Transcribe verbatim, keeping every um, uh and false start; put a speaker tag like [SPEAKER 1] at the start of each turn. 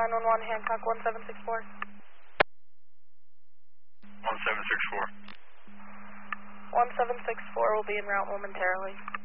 [SPEAKER 1] nine one one, Hancock one seven six four.
[SPEAKER 2] one seven six four.
[SPEAKER 1] one seven six four will be en route momentarily.